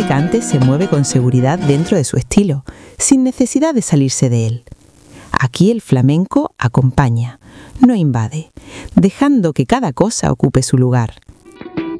este cante se mueve con seguridad dentro de su estilo, sin necesidad de salirse de él. Aquí el flamenco acompaña, no invade, dejando que cada cosa ocupe su lugar.